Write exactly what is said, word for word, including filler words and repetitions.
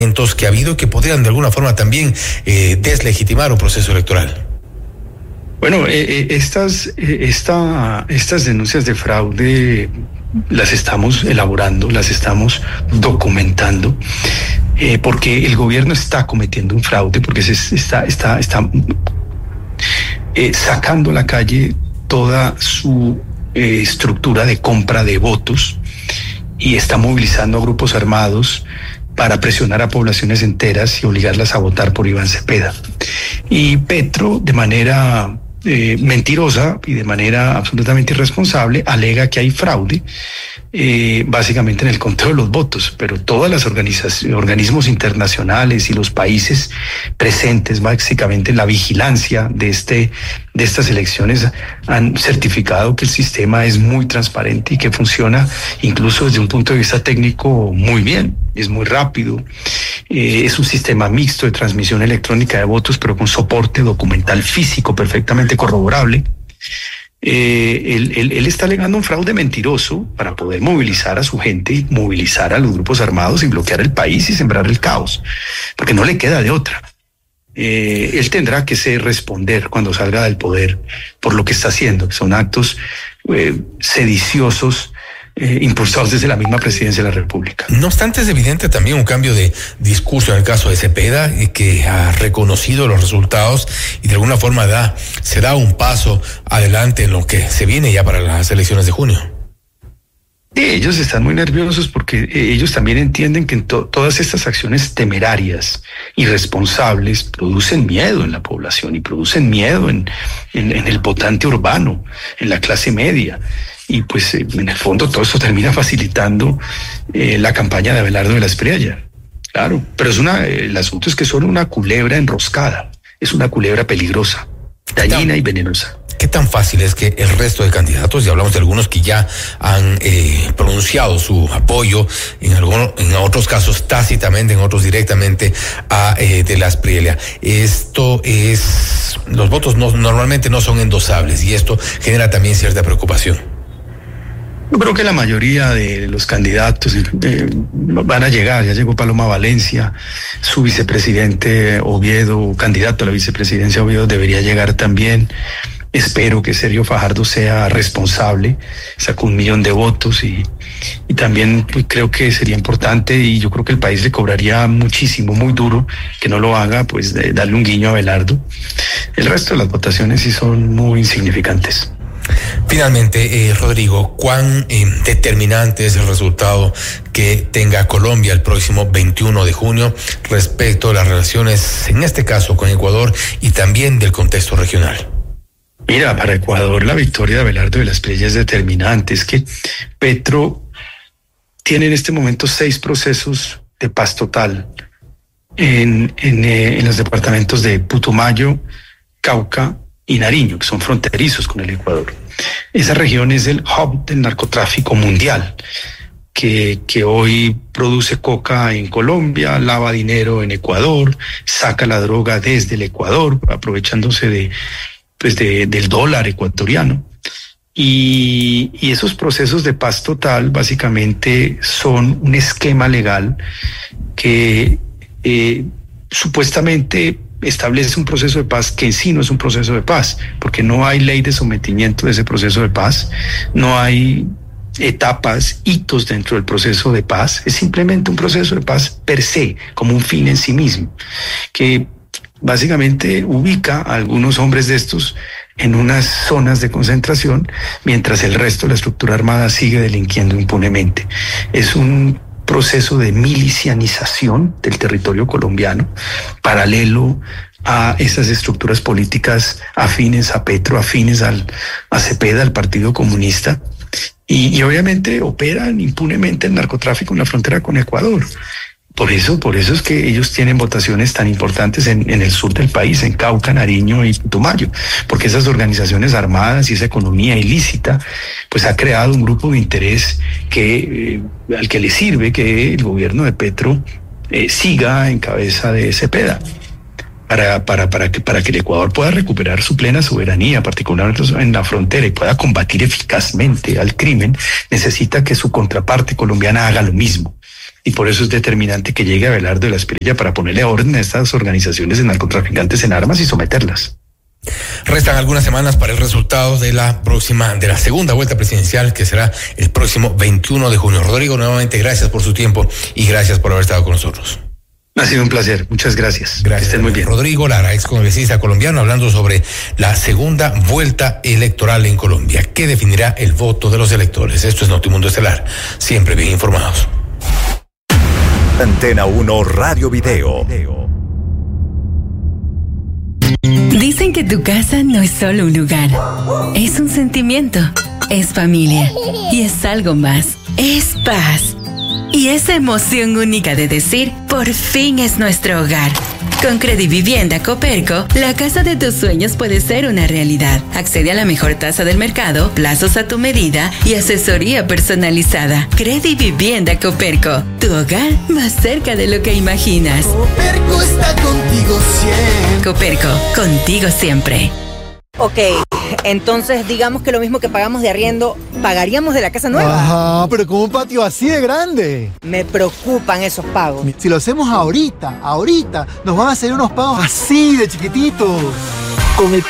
que ha habido que podrían de alguna forma también eh, deslegitimar un proceso electoral. Bueno, eh, estas, eh, esta, estas denuncias de fraude las estamos elaborando, las estamos documentando, eh, porque el gobierno está cometiendo un fraude, porque se está, está, está eh, sacando a la calle toda su eh, estructura de compra de votos y está movilizando a grupos armados para presionar a poblaciones enteras y obligarlas a votar por Iván Cepeda. Y Petro, de manera eh, mentirosa y de manera absolutamente irresponsable, alega que hay fraude, eh, básicamente en el conteo de los votos, pero todas las organizaciones, organismos internacionales y los países presentes, básicamente en la vigilancia de este de estas elecciones, han certificado que el sistema es muy transparente y que funciona incluso desde un punto de vista técnico muy bien. Es muy rápido, eh, es un sistema mixto de transmisión electrónica de votos, pero con soporte documental físico perfectamente corroborable. Eh, él, él, él está alegando un fraude mentiroso para poder movilizar a su gente, movilizar a los grupos armados y bloquear el país y sembrar el caos, porque no le queda de otra. Eh, él tendrá que ser responder cuando salga del poder por lo que está haciendo, que son actos eh, sediciosos, Eh, impulsados desde la misma presidencia de la República. No obstante, es evidente también un cambio de discurso en el caso de Cepeda, que ha reconocido los resultados y de alguna forma da, se da un paso adelante en lo que se viene ya para las elecciones de junio. Sí, ellos están muy nerviosos porque ellos también entienden que to- todas estas acciones temerarias, irresponsables, producen miedo en la población y producen miedo en, en, en el votante urbano, en la clase media. Y pues en el fondo todo esto termina facilitando eh, la campaña de Abelardo de la Espriella. Claro, pero es una, el asunto es que son una culebra enroscada, es una culebra peligrosa, dañina y venenosa. ¿Qué tan fácil es que el resto de candidatos, y hablamos de algunos que ya han eh, pronunciado su apoyo, en algunos, en otros casos tácitamente, en otros directamente a eh, de la Espriella? Esto es, los votos no, normalmente no son endosables y esto genera también cierta preocupación. Yo creo que la mayoría de los candidatos eh, van a llegar. Ya llegó Paloma Valencia, su vicepresidente Oviedo, candidato a la vicepresidencia Oviedo, debería llegar también. Espero que Sergio Fajardo sea responsable, sacó un millón de votos y, y también pues, creo que sería importante, y yo creo que el país le cobraría muchísimo, muy duro, que no lo haga, pues de darle un guiño a Abelardo. El resto de las votaciones sí son muy insignificantes. Finalmente, eh, Rodrigo, ¿cuán eh, determinante es el resultado que tenga Colombia el próximo veintiuno de junio respecto a las relaciones, en este caso con Ecuador, y también del contexto regional? Mira, para Ecuador la victoria de Abelardo de la Espriella es determinante. Es que Petro tiene en este momento seis procesos de paz total en, en, eh, en los departamentos de Putumayo, Cauca y Nariño, que son fronterizos con el Ecuador. Esa región es el hub del narcotráfico mundial, que, que hoy produce coca en Colombia, lava dinero en Ecuador, saca la droga desde el Ecuador, aprovechándose de, pues de, del dólar ecuatoriano. Y, y esos procesos de paz total básicamente son un esquema legal que eh, supuestamente establece un proceso de paz que en sí no es un proceso de paz, porque no hay ley de sometimiento de ese proceso de paz, no hay etapas, hitos dentro del proceso de paz, es simplemente un proceso de paz per se, como un fin en sí mismo, que básicamente ubica a algunos hombres de estos en unas zonas de concentración, mientras el resto de la estructura armada sigue delinquiendo impunemente. Es un proceso de milicianización del territorio colombiano, paralelo a esas estructuras políticas afines a Petro, afines al, a Cepeda, al Partido Comunista, y, y obviamente operan impunemente el narcotráfico en la frontera con Ecuador. Por eso, por eso es que ellos tienen votaciones tan importantes en, en el sur del país, en Cauca, Nariño y Putumayo, porque esas organizaciones armadas y esa economía ilícita, pues ha creado un grupo de interés que eh, al que le sirve que el gobierno de Petro eh, siga en cabeza de Cepeda, para, para, para, que, para que el Ecuador pueda recuperar su plena soberanía, particularmente en la frontera, y pueda combatir eficazmente al crimen. Necesita que su contraparte colombiana haga lo mismo. y por eso es determinante que llegue Abelardo de la Espriella para ponerle orden a estas organizaciones de narcotraficantes en armas y someterlas. Restan algunas semanas para el resultado de la próxima, de la segunda vuelta presidencial, que será el próximo veintiuno de junio. Rodrigo, nuevamente gracias por su tiempo y gracias por haber estado con nosotros. Ha sido un placer, muchas gracias. Gracias. Estén muy bien. Rodrigo Lara, ex congresista colombiano, hablando sobre la segunda vuelta electoral en Colombia, que definirá el voto de los electores. Esto es Notimundo Estelar, siempre bien informados. Antena uno Radio Video. Dicen que tu casa no es solo un lugar, es un sentimiento, es familia y es algo más, es paz. Y esa emoción única de decir, por fin es nuestro hogar. Con Credivivienda Coperco, la casa de tus sueños puede ser una realidad. Accede a la mejor tasa del mercado, plazos a tu medida y asesoría personalizada. Credivivienda Coperco, tu hogar más cerca de lo que imaginas. Coperco está contigo siempre. Coperco, contigo siempre. Ok, entonces digamos que lo mismo que pagamos de arriendo, ¿pagaríamos de la casa nueva? Ajá, pero con un patio así de grande. Me preocupan esos pagos. Si lo hacemos ahorita, ahorita, nos van a hacer unos pagos así de chiquititos. Con el